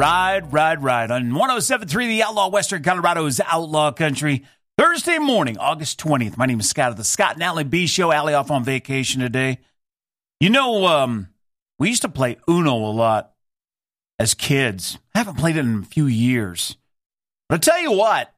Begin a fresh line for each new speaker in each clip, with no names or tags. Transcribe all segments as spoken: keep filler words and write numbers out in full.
ride, ride, ride on one oh seven point three The Outlaw, Western Colorado's Outlaw Country. Thursday morning, August twentieth. My name is Scott of the Scott and Allie B Show. Allie off on vacation today. You know, um, we used to play Uno a lot as kids. I haven't played it in a few years. But I tell you what,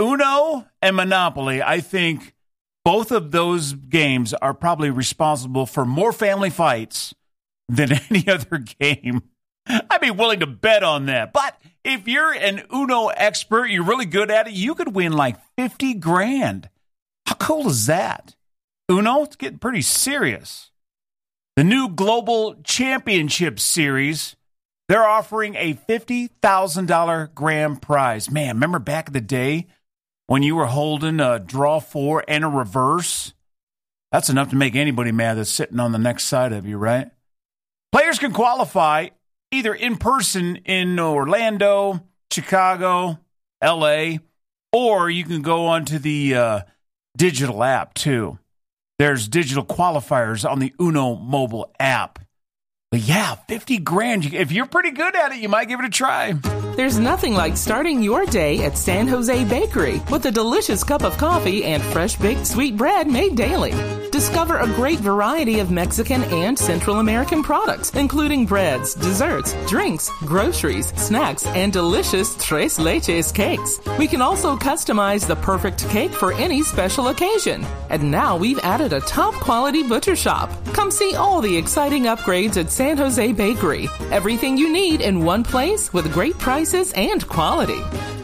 Uno and Monopoly, I think both of those games are probably responsible for more family fights than any other game. I'd be willing to bet on that. But if you're an Uno expert, you're really good at it, you could win like fifty grand. How cool is that? Uno, it's getting pretty serious. The new Global Championship Series, they're offering a fifty thousand dollars grand prize. Man, remember back in the day when you were holding a draw four and a reverse? That's enough to make anybody mad that's sitting on the next side of you, right? Players can qualify either in person in Orlando, Chicago, L A, or you can go onto the uh, digital app too. There's digital qualifiers on the Uno mobile app. But yeah, fifty grand. If you're pretty good at it, you might give it a try.
There's nothing like starting your day at San Jose Bakery with a delicious cup of coffee and fresh-baked sweet bread made daily. Discover a great variety of Mexican and Central American products, including breads, desserts, drinks, groceries, snacks, and delicious Tres Leches cakes. We can also customize the perfect cake for any special occasion. And now we've added a top-quality butcher shop. Come see all the exciting upgrades at San Jose Bakery. Everything you need in one place with great prices and quality.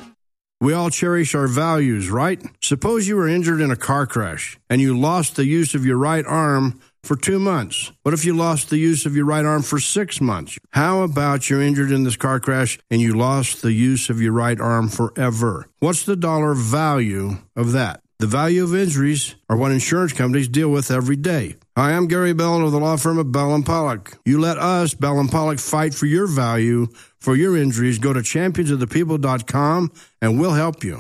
We all cherish our values, right? Suppose you were injured in a car crash and you lost the use of your right arm for two months. What if you lost the use of your right arm for six months? How about you're injured in this car crash and you lost the use of your right arm forever? What's the dollar value of that? The value of injuries are what insurance companies deal with every day. Hi, I'm Gary Bell of the law firm of Bell and Pollock. You let us, Bell and Pollock, fight for your value, for your injuries. Go to champions of the people dot com and we'll help you.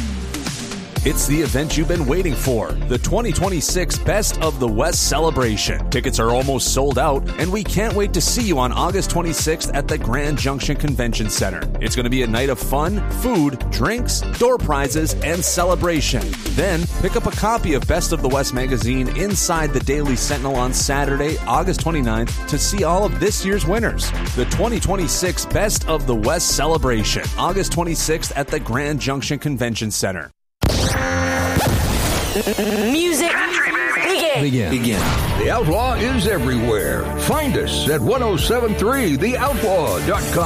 It's the event you've been waiting for, the twenty twenty-six Best of the West celebration. Tickets are almost sold out, and we can't wait to see you on August twenty-sixth at the Grand Junction Convention Center. It's going to be a night of fun, food, drinks, door prizes, and celebration. Then, pick up a copy of Best of the West magazine inside the Daily Sentinel on Saturday, August twenty-ninth, to see all of this year's winners. The twenty twenty-six Best of the West celebration, August twenty-sixth at the Grand Junction Convention Center.
Music begin.
Begin. Begin. The Outlaw is everywhere. Find us at ten seventy-three the outlaw dot com.